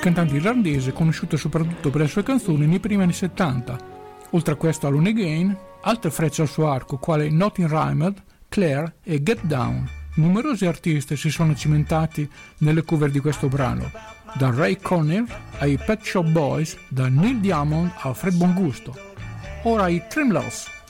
cantante irlandese conosciuto soprattutto per le sue canzoni nei primi anni 70. Oltre a questo Alone Again, altre frecce al suo arco quali Nothing Rhymed, Claire e Get Down. Numerosi artisti si sono cimentati nelle cover di questo brano, da Ray Conniff ai Pet Shop Boys, da Neil Diamond a Fred Bongusto. Ora i Tremlows.